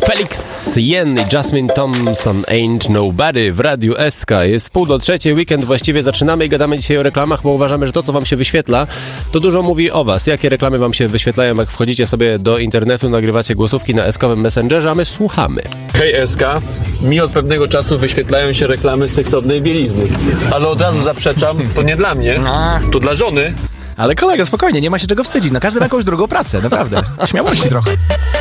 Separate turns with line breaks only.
Felix Jen i Jasmine Thompson, Ain't Nobody w Radiu SK. Jest 2:30, weekend właściwie zaczynamy i gadamy dzisiaj o reklamach, bo uważamy, że to, co wam się wyświetla, to dużo mówi o was. Jakie reklamy wam się wyświetlają, jak wchodzicie sobie do internetu, nagrywacie głosówki na SK-owym Messengerze, a my słuchamy.
Hej SK, mi od pewnego czasu wyświetlają się reklamy seksownej bielizny. Ale od razu zaprzeczam, to nie dla mnie, to dla żony.
Ale kolego, spokojnie, nie ma się czego wstydzić. No każdy ma jakąś drugą pracę, naprawdę. Śmiałości trochę.